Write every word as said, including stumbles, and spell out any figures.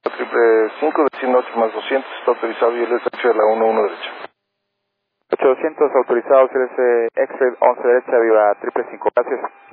Triple cinco, destino ocho más doscientos, está autorizado y el S H de la uno uno derecha. ocho doscientos autorizado, C L S X-Ray once derecha, viva triple cinco, gracias.